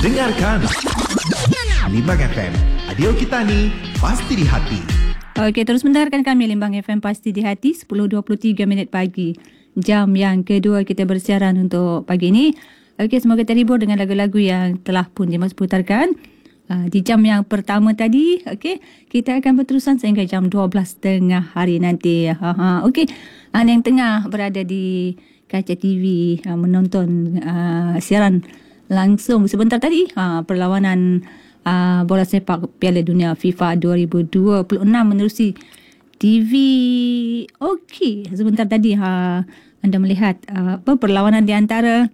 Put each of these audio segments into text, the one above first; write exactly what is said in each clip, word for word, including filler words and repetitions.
Dengarkan Limbang F M, Adil kita ni pasti di hati. Okey, terus mendengarkan kami Limbang F M pasti di hati, sepuluh dua puluh tiga minit pagi. Jam yang kedua kita bersiaran untuk pagi ini. Okey, semoga terhibur dengan lagu-lagu yang telah pun diputarkan. Uh, di jam yang pertama tadi, okey, kita akan berterusan sehingga jam dua belas tengah hari nanti. Ha ha. Okey. Anda yang tengah berada di kaca T V uh, menonton uh, siaran langsung sebentar tadi uh, perlawanan uh, bola sepak Piala Dunia FIFA dua ribu dua puluh enam menerusi T V. Okey, sebentar tadi uh, anda melihat uh, apa perlawanan di antara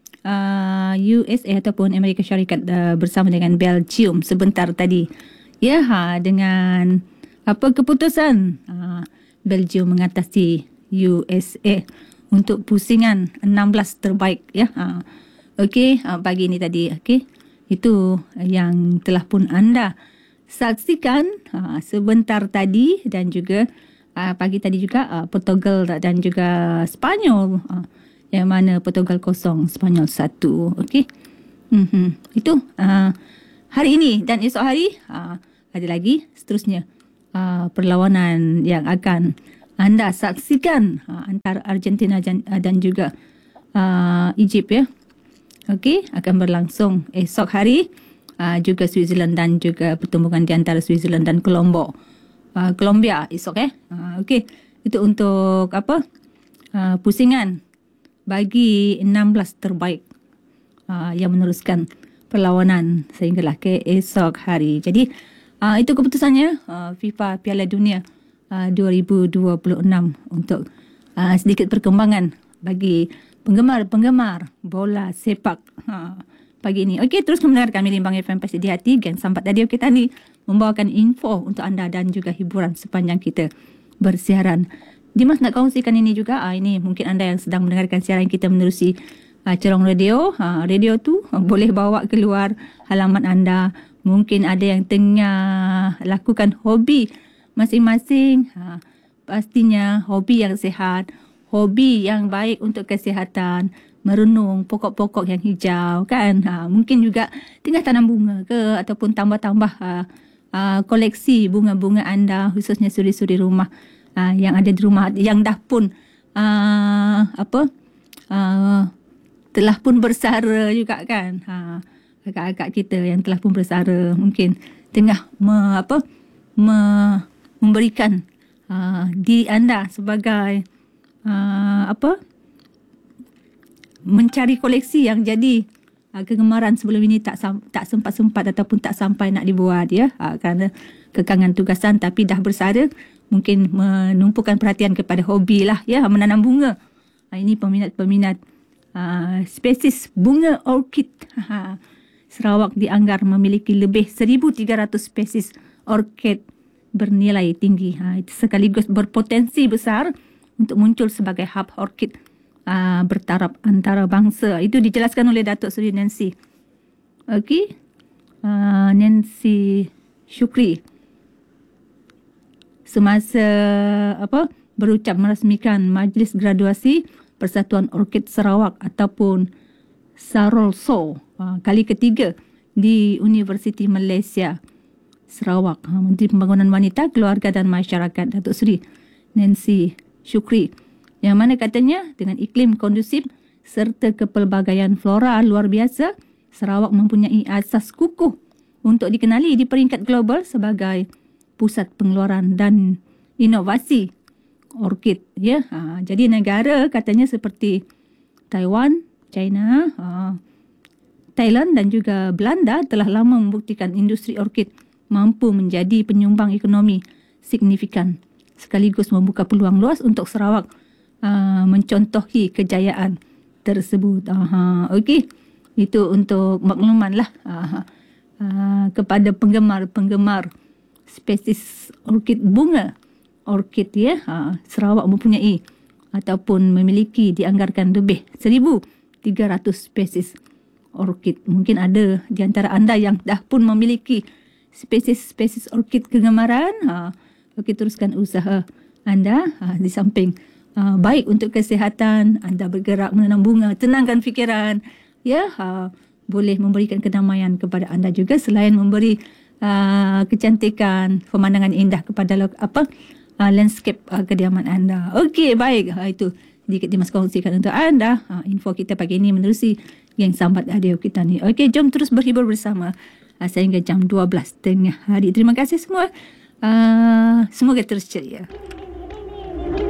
uh, U S A ataupun Amerika Syarikat uh, bersama dengan Belgium sebentar tadi. Ya, ha, dengan apa keputusan uh, Belgium mengatasi U S A untuk pusingan enam belas terbaik, ya. Ha. Okey, uh, pagi ini tadi, okey. Itu yang telah pun anda saksikan uh, sebentar tadi dan juga uh, pagi tadi juga uh, Portugal dan juga Sepanyol, uh, yang mana Portugal kosong, Sepanyol satu. Okey. Mm-hmm. Itu uh, hari ini dan esok hari uh, ada lagi seterusnya uh, perlawanan yang akan anda saksikan uh, antara Argentina dan, uh, dan juga uh, Egypt, ya. Okey, akan berlangsung esok hari. Uh, juga Switzerland dan juga pertembungan di antara Switzerland dan Colombia. Uh, Colombia esok, eh. Uh, Okey, itu untuk apa? Uh, pusingan bagi enam belas terbaik uh, yang meneruskan perlawanan sehinggalah ke esok hari. Jadi, uh, itu keputusannya uh, FIFA Piala Dunia uh, dua ribu dua puluh enam untuk uh, sedikit perkembangan bagi penggemar-penggemar bola sepak ha, pagi ini. Okey, terus mendengar kami Limbang F M pasti di hati. Gang Sambat Radio kita ni membawakan info untuk anda dan juga hiburan sepanjang kita bersiaran. Dimas nak kongsikan ini juga. Ah, ini mungkin anda yang sedang mendengarkan siaran kita menerusi ah, cerong radio. Ah, radio tu ah, boleh bawa keluar halaman anda. Mungkin ada yang tengah lakukan hobi masing-masing. Ah, pastinya hobi yang sihat, hobi yang baik untuk kesihatan, merenung pokok-pokok yang hijau, kan. Ha, mungkin juga tengah tanam bunga ke ataupun tambah-tambah ha, ha, koleksi bunga-bunga anda, khususnya suri-suri rumah ha, yang ada di rumah yang dah pun ha, apa ha, telah pun bersara juga, kan. Ha, kakak-kakak kita yang telah pun bersara mungkin tengah me, apa me, memberikan ha, diri anda sebagai Uh, apa mencari koleksi yang jadi uh, kegemaran sebelum ini tak tak sempat-sempat ataupun tak sampai nak dibuat, ya, uh, kerana kekangan tugasan, tapi dah bersara mungkin menumpukan perhatian kepada hobi lah, ya, menanam bunga. Uh, ini peminat-peminat uh, spesies bunga orkid. Sarawak dianggar memiliki lebih seribu tiga ratus spesies orkid bernilai tinggi. Uh, itu sekaligus berpotensi besar untuk muncul sebagai hub orkid uh, bertaraf antarabangsa. Itu dijelaskan oleh Datuk Seri Nancy. Okey. Uh, Nancy Shukri semasa apa berucap merasmikan Majlis Graduasi Persatuan Orkid Sarawak ataupun Sarolso uh, kali ketiga di Universiti Malaysia Sarawak. Uh, Menteri Pembangunan Wanita, Keluarga dan Masyarakat Datuk Seri Nancy Shukri, yang mana katanya dengan iklim kondusif serta kepelbagaian flora luar biasa, Sarawak mempunyai asas kukuh untuk dikenali di peringkat global sebagai pusat pengeluaran dan inovasi orkid, ya. Ha, jadi negara katanya seperti Taiwan, China, ha, Thailand dan juga Belanda telah lama membuktikan industri orkid mampu menjadi penyumbang ekonomi signifikan, sekaligus membuka peluang luas untuk Sarawak uh, mencontohi kejayaan tersebut. Aha, okey. Itu untuk makluman lah uh, uh, kepada penggemar-penggemar spesies orkid bunga. Orkid, ya. Uh, Sarawak mempunyai ataupun memiliki dianggarkan lebih seribu tiga ratus spesies orkid. Mungkin ada di antara anda yang dah pun memiliki spesies-spesies orkid kegemaran. Uh, Okey, teruskan usaha anda ha, di samping uh, baik untuk kesihatan, anda bergerak menanam bunga, tenangkan fikiran, ya, ha, boleh memberikan kedamaian kepada anda juga, selain memberi uh, kecantikan, pemandangan indah kepada lo- apa uh, landscape uh, kediaman anda. Okey, baik. Uh, itu sedikit Dimas kongsikan untuk anda. Uh, info kita pagi ini menerusi Geng Sambat Radio kita ni. Okey, jom terus berhibur bersama uh, sehingga jam dua belas tengah hari. Terima kasih semua. Uh, semoga terus ceria.